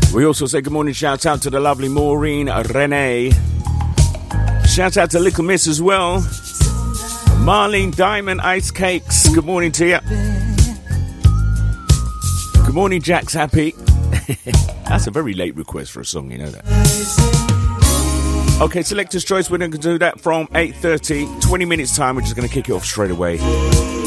We also say good morning, shout out to the lovely Maureen Renee. Shout out to Little Miss as well. Marlene Diamond Ice Cakes, good morning to you. Good morning, Jack's Happy. That's a very late request for a song, you know that. Okay, Selector's Choice, we're going to do that from 8:30, 20 minutes time, we're just going to kick it off straight away.